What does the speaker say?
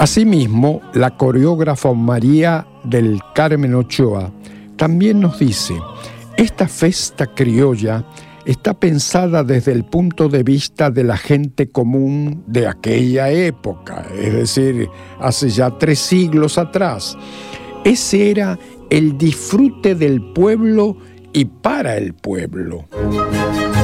Asimismo, la coreógrafa María del Carmen Ochoa también nos dice: esta festa criolla está pensada desde el punto de vista de la gente común de aquella época, es decir, hace ya 3 siglos atrás. Ese era el disfrute del pueblo y para el pueblo.